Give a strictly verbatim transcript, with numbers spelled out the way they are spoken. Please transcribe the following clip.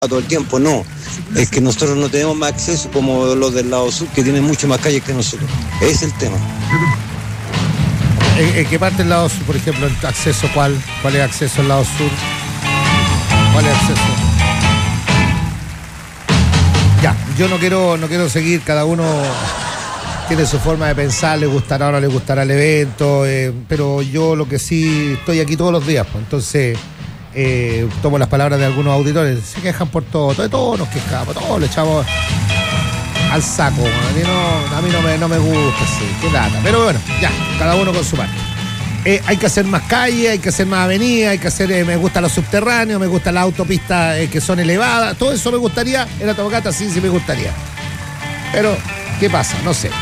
todo el tiempo, no. Es que nosotros no tenemos más acceso como los del lado sur, que tienen mucho más calles que nosotros. Ese es el tema. ¿En, en qué parte del lado sur, por ejemplo, el acceso cuál? ¿Cuál es acceso al lado sur? ¿Cuál es acceso? Ya, yo no quiero, no quiero seguir, cada uno tiene su forma de pensar, le gustará o no le gustará el evento, eh, pero yo lo que sí estoy aquí todos los días, pues, entonces eh, tomo las palabras de algunos auditores, se quejan por todo, todo, todos nos quejamos, todos le echamos al saco, a mí no, a mí no me, no me gusta, sí, qué lata, pero bueno, ya, cada uno con su parte. Eh, hay que hacer más calles, hay que hacer más avenidas, hay que hacer, eh, me gustan los subterráneos, me gustan las autopistas eh, que son elevadas, todo eso me gustaría, en Antofagasta sí, sí me gustaría. Pero, ¿qué pasa? No sé.